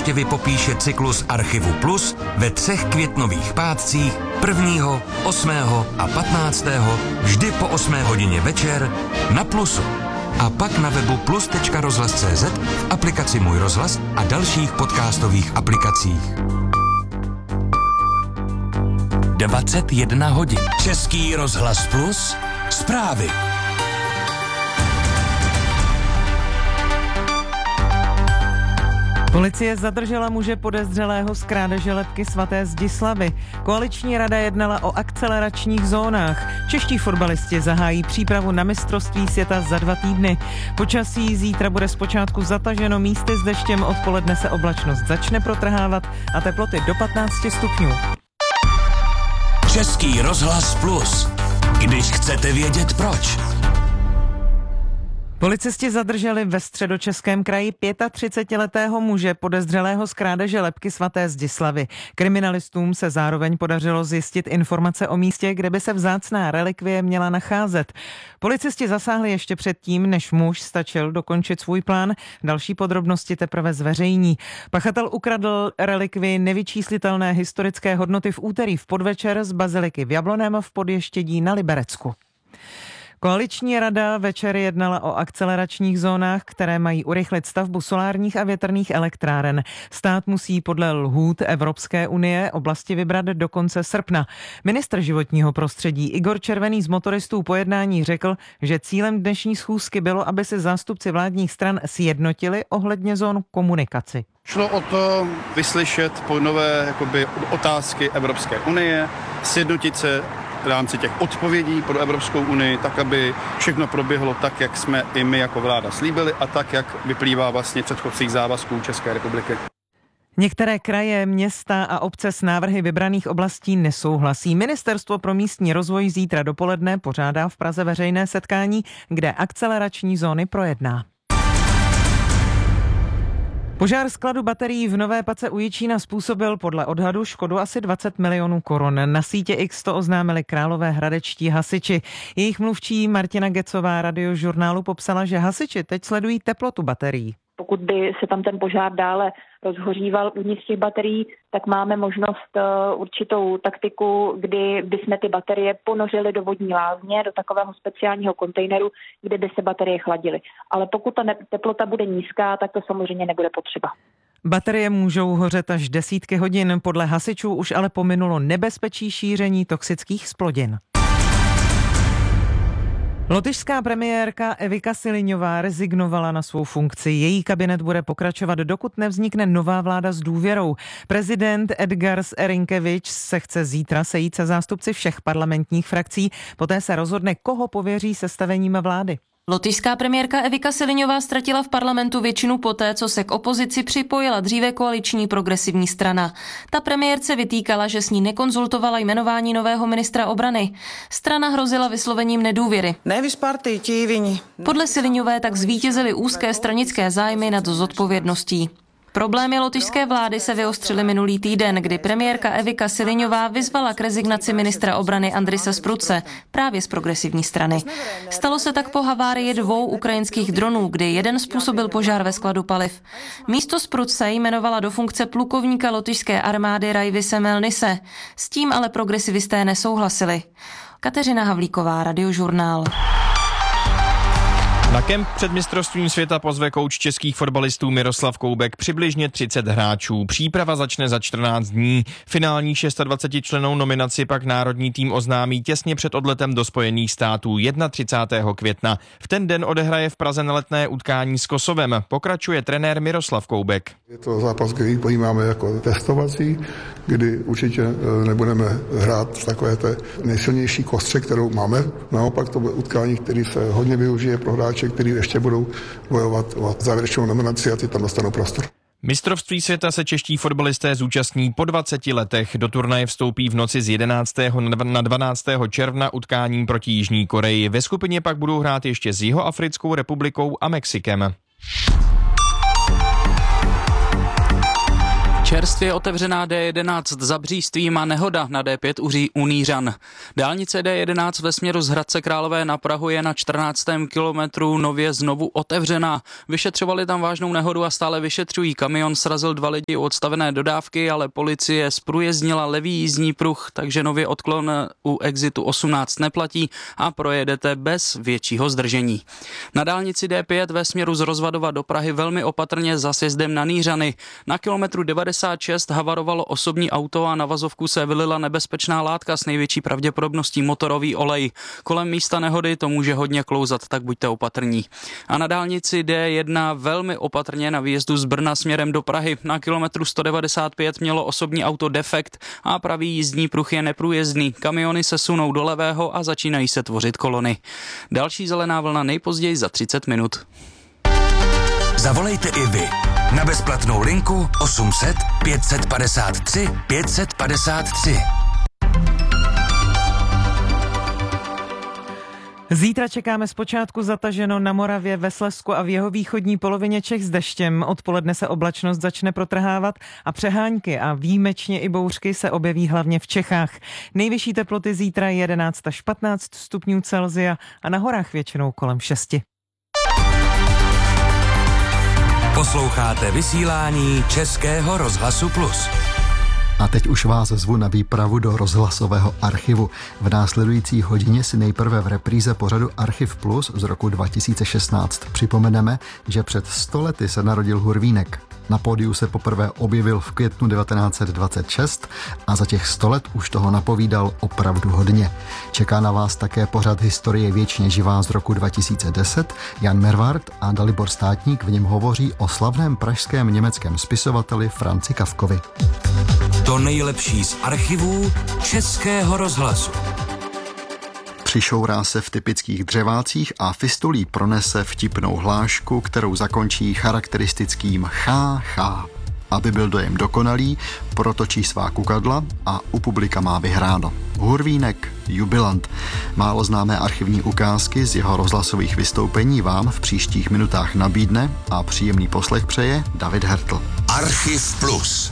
návštěvy popíše cyklus Archivu Plus ve 3 květnových pátcích 1., 8. a 15. vždy po 8 hodině večer na Plusu. A pak na webu plus.rozhlas.cz, v aplikaci Můj rozhlas a dalších podcastových aplikacích. 21 hodin. Český rozhlas Plus. Zprávy. Policie zadržela muže podezřelého z krádeže lebky svaté Zdislavy. Koaliční rada jednala o akceleračních zónách. Čeští fotbalisti zahájí přípravu na mistrovství světa za 2 týdny. Počasí zítra bude zpočátku zataženo, místy s deštěm, odpoledne se oblačnost začne protrhávat a teploty do 15 stupňů. Český rozhlas Plus. Když chcete vědět proč. Policisti zadrželi ve Středočeském kraji 35letého muže podezřelého z krádeže lebky svaté Zdislavy. Kriminalistům se zároveň podařilo zjistit informace o místě, kde by se vzácná relikvie měla nacházet. Policisti zasáhli ještě předtím, než muž stačil dokončit svůj plán. Další podrobnosti teprve zveřejní. Pachatel ukradl relikvii nevyčíslitelné historické hodnoty v úterý v podvečer z baziliky v Jablonném v Podještědí na Liberecku. Koaliční rada večer jednala o akceleračních zónách, které mají urychlit stavbu solárních a větrných elektráren. Stát musí podle lhůt Evropské unie oblasti vybrat do konce srpna. Ministr životního prostředí Igor Červený z Motoristů po jednání řekl, že cílem dnešní schůzky bylo, aby se zástupci vládních stran sjednotili ohledně zón komunikaci. Šlo o to vyslyšet nové otázky Evropské unie, sjednotit se v rámci těch odpovědí pro Evropskou unii, tak, aby všechno proběhlo tak, jak jsme i my jako vláda slíbili a tak, jak vyplývá vlastně předchozích závazků České republiky. Některé kraje, města a obce s návrhy vybraných oblastí nesouhlasí. Ministerstvo pro místní rozvoj zítra dopoledne pořádá v Praze veřejné setkání, kde akcelerační zóny projedná. Požár skladu baterií v Nové Pace u Jičína způsobil podle odhadu škodu asi 20 milionů korun. Na sítě X to oznámili královéhradečtí hasiči. Jejich mluvčí Martina Gecová Radiožurnálu popsala, že hasiči teď sledují teplotu baterií. Pokud by se tam ten požár dále rozhoříval uvnitř těch baterií, tak máme možnost určitou taktiku, kdy bychom ty baterie ponořili do vodní lázně, do takového speciálního kontejneru, kde by se baterie chladily. Ale pokud ta teplota bude nízká, tak to samozřejmě nebude potřeba. Baterie můžou hořet až desítky hodin, podle hasičů už ale pominulo nebezpečí šíření toxických splodin. Lotyšská premiérka Evika Siliňová rezignovala na svou funkci. Její kabinet bude pokračovat, dokud nevznikne nová vláda s důvěrou. Prezident Edgars Rinkevič se chce zítra sejít se zástupci všech parlamentních frakcí. Poté se rozhodne, koho pověří sestavením vlády. Lotyšská premiérka Evika Siliňová ztratila v parlamentu většinu poté, co se k opozici připojila dříve koaliční progresivní strana. Ta premiérce vytýkala, že s ní nekonzultovala jmenování nového ministra obrany. Strana hrozila vyslovením nedůvěry. Podle Siliňové tak zvítězily úzké stranické zájmy nad zodpovědností. Problémy lotyšské vlády se vyostřily minulý týden, kdy premiérka Evika Siliňová vyzvala k rezignaci ministra obrany Andrise Spruce, právě z progresivní strany. Stalo se tak po havárii 2 ukrajinských dronů, kdy jeden způsobil požár ve skladu paliv. Místo Spruce jmenovala do funkce plukovníka lotyšské armády Raivise Melnise. S tím ale progresivisté nesouhlasili. Kateřina Havlíková, Radiožurnál. Na kemp před mistrovstvím světa pozve kouč českých fotbalistů Miroslav Koubek přibližně 30 hráčů. Příprava začne za 14 dní. Finální 26člennou nominaci pak národní tým oznámí těsně před odletem do Spojených států 31. května. V ten den odehraje v Praze neletné utkání s Kosovem. Pokračuje trenér Miroslav Koubek. Je to zápas, který pojímáme jako testovací, kdy určitě nebudeme hrát v takové té nejsilnější kostře, kterou máme. Naopak to bude utkání, který se hodně využije pro hráče, kteří ještě budou bojovat o závěrečnou nominaci a ty tam dostanou prostor. Mistrovství světa se čeští fotbalisté zúčastní po 20 letech. Do turnaje vstoupí v noci z 11. na 12. června utkáním proti Jižní Koreji. Ve skupině pak budou hrát ještě s Jihoafrickou republikou a Mexikem. Čerstvě otevřená D11 za Břístvím a nehoda na D5 u Nýřan. Dálnice D11 ve směru z Hradce Králové na Prahu je na 14. kilometru nově znovu otevřená. Vyšetřovali tam vážnou nehodu a stále vyšetřují. Kamion srazil 2 lidi u odstavené dodávky, ale policie zprůjezdnila levý jízdní pruh, takže nově odklon u exitu 18 neplatí a projedete bez většího zdržení. Na dálnici D5 ve směru z Rozvadova do Prahy velmi opatrně za sjezdem na Nýřany. Na kilometru 96 havarovalo osobní auto a na vazovku se vylila nebezpečná látka s největší pravděpodobností motorový olej. Kolem místa nehody to může hodně klouzat, tak buďte opatrní. A na dálnici D1 velmi opatrně na výjezdu z Brna směrem do Prahy. Na kilometru 195 mělo osobní auto defekt a pravý jízdní pruh je neprůjezdný. Kamiony se sunou do levého a začínají se tvořit kolony. Další zelená vlna nejpozději za 30 minut. Zavolejte i vy na bezplatnou linku 800 553 553. Zítra čekáme zpočátku zataženo na Moravě, ve Slezsku a v jeho východní polovině Čech s deštěm. Odpoledne se oblačnost začne protrhávat a přehánky a výjimečně i bouřky se objeví hlavně v Čechách. Nejvyšší teploty zítra 11 až 15 stupňů Celsia a na horách většinou kolem 6. Posloucháte vysílání Českého rozhlasu Plus. A teď už vás zvu na výpravu do rozhlasového archivu. V následující hodině si nejprve v repríze pořadu Archiv Plus z roku 2016 připomeneme, že před 100 lety se narodil Hurvínek. Na pódiu se poprvé objevil v květnu 1926 a za těch 100 let už toho napovídal opravdu hodně. Čeká na vás také pořad Historie věčně živá z roku 2010. Jan Mervart a Dalibor Státník v něm hovoří o slavném pražském německém spisovateli Franzi Kafkovi. To nejlepší z archivů Českého rozhlasu. Přišourá se v typických dřevácích a fistulí pronese vtipnou hlášku, kterou zakončí charakteristickým chá, chá. Aby byl dojem dokonalý, protočí svá kukadla a u publika má vyhráno. Hurvínek, jubilant. Málo známé archivní ukázky z jeho rozhlasových vystoupení vám v příštích minutách nabídne a příjemný poslech přeje David Hertl. Archiv Plus.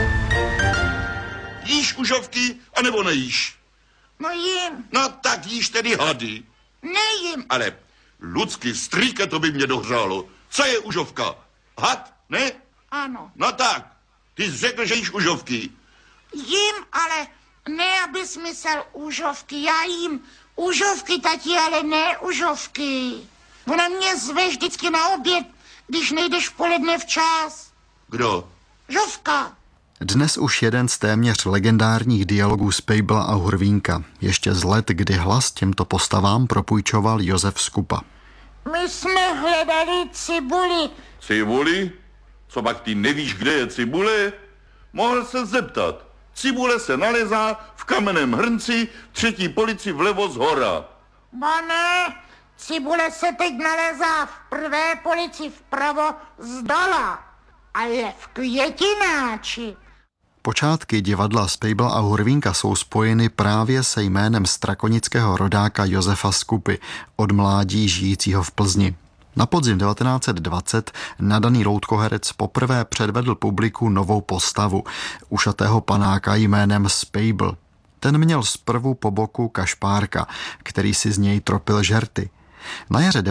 Jíš užovky, anebo nejíš? No jím. No tak jíš tedy hady. Nejím. Ale Lucky, strýke, to by mě dohřálo. Co je užovka? Had, ne? Ano. No tak, ty jsi řekl, že jíš užovky. Jím, ale ne, abys myslel užovky. Já jím užovky, tati, ale ne užovky. Ona mě zve vždycky na oběd, když nejdeš v poledne včas. Kdo? Žovka. Dnes už jeden z téměř legendárních dialogů Spejbla a Hurvínka. Ještě z let, kdy hlas těmto postavám propůjčoval Josef Skupa. My jsme hledali cibuli. Cibuli? Co pak ty nevíš, kde je cibule? Mohl se zeptat. Cibule se nalezá v kamenném hrnci, 3. polici vlevo zhora. Ba ne, cibule se teď nalezá v 1. polici vpravo zdola. A je v květináči. Počátky divadla Spejbla a Hurvínka jsou spojeny právě se jménem strakonického rodáka Josefa Skupy, od mládí žijícího v Plzni. Na podzim 1920 nadaný loutkoherec poprvé předvedl publiku novou postavu, ušatého panáka jménem Spejbl. Ten měl zprvu po boku kašpárka, který si z něj tropil žerty. Na jaře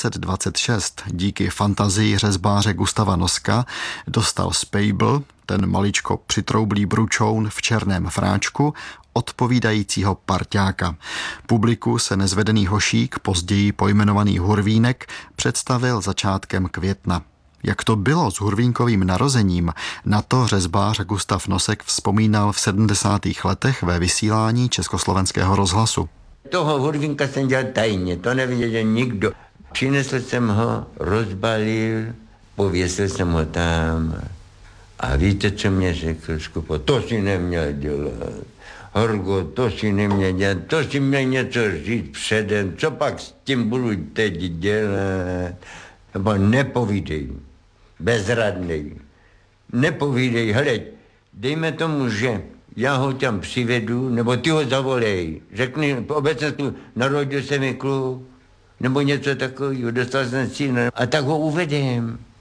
1926 díky fantazii řezbáře Gustava Noska dostal Spejbl, ten maličko přitroublý bručoun v černém fráčku, odpovídajícího parťáka. Publiku se nezvedený hošík, později pojmenovaný Hurvínek, představil začátkem května. Jak to bylo s Hurvínkovým narozením, na to řezbář Gustav Nosek vzpomínal v 70. letech ve vysílání Československého rozhlasu. Toho Hurvínka jsem dělal tajně, to nevěděl nikdo. Přinesl jsem ho, rozbalil, pověsil jsem ho tam. A víte, co mě řekl Skupo? To si neměl dělat. Horgo, to si neměl dělat, to si měl něco říct předem, co pak s tím budu teď dělat? Nebo nepovídej, bezradnej. Nepovídej, hele, dejme tomu, že já ho tam přivedu, nebo ty ho zavolej. Řekni obecně, narodil se mi kluk, nebo něco takového, dostal jsem syna a tak ho uvedem.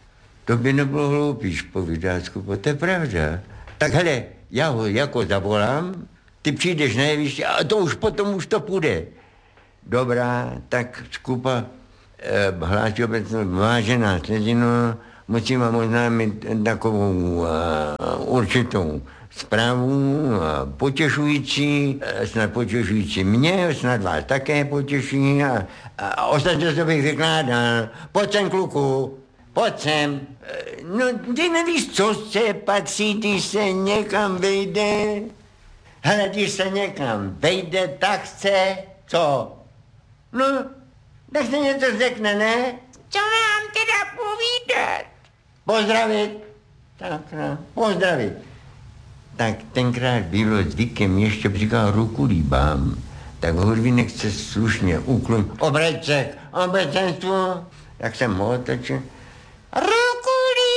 To by nebylo hloupý povídat, Skupo, to je pravda. Tak hele, já ho jako zavolám, ty přijdeš na jeviště a to už potom už to půjde. Dobrá, tak Skupa hlásí obecnou, vážená slezino, musím vám oznámit takovou určitou zprávu, potěšující, snad potěšující mě, snad vás také potěší a ostatně to bych vykládal. Pojď sem, kluku, pojď sem. No, ty nevíš, co se patří, když se někam vejde? Hele, když se někam vejde, tak chce co? No, tak se něco řekne, ne? Co vám teda povídat? Pozdravit. Tak, no, pozdravit. Tak tenkrát bylo zvykem, ještě říkal ruku líbám, tak Hurvínek se slušně uklonil. Obrať se k obecenstvu. Jak jsem ho otočil. Ruku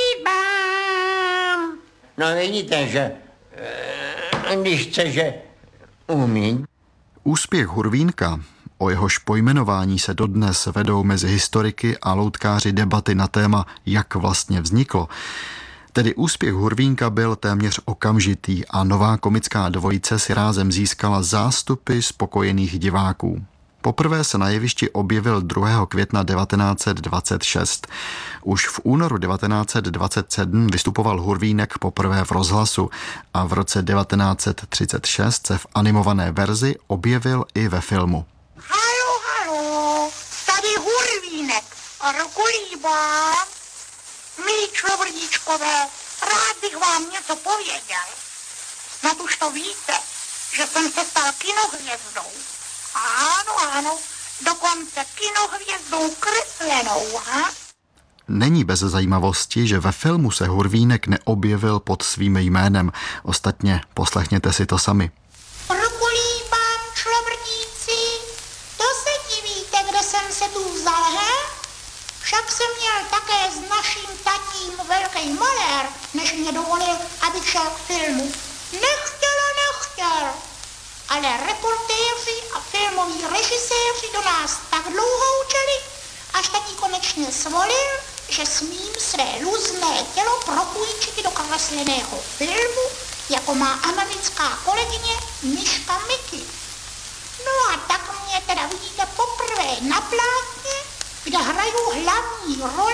líbám. No vidíte, že když chce, že umí. Úspěch Hurvínka, o jehož pojmenování se dodnes vedou mezi historiky a loutkáři debaty na téma, jak vlastně vzniklo. Tedy úspěch Hurvínka byl téměř okamžitý a nová komická dvojice si rázem získala zástupy spokojených diváků. Poprvé se na jevišti objevil 2. května 1926. Už v únoru 1927 vystupoval Hurvínek poprvé v rozhlasu a v roce 1936 se v animované verzi objevil i ve filmu. Halo, tady Hurvínek, ruku líbám. Milí človrdíčkové, rád bych vám něco pověděl. Snad už to víte, že jsem se stal kinohvězdou. Ano, dokonce kinohvězdou kreslenou, ha? Není bez zajímavosti, že ve filmu se Hurvínek neobjevil pod svým jménem. Ostatně poslechněte si to sami. Ruku líbám, človrdíci, to se divíte, kde jsem se tu vzal, he? Však jsem měl také s naším tatím velký malér, než mě dovolil, abych šel k filmu. Nechtěl. Ale reportéři a filmoví režiséři do nás tak dlouho učili, až taky konečně svolil, že smím své luzné tělo propůjčit do kresleného filmu, jako má americká kolegyně Miška Mickey. No a tak mě teda vidíte poprvé na plátně, kde hraju hlavní roli